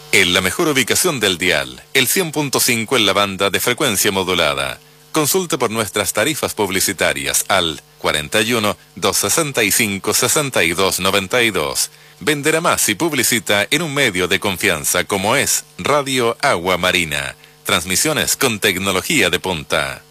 En la mejor ubicación del dial, el 100.5 en la banda de frecuencia modulada. Consulte por nuestras tarifas publicitarias al 41 265 62 92. Venderá más y publicita en un medio de confianza como es Radio Agua Marina. Transmisiones con tecnología de punta.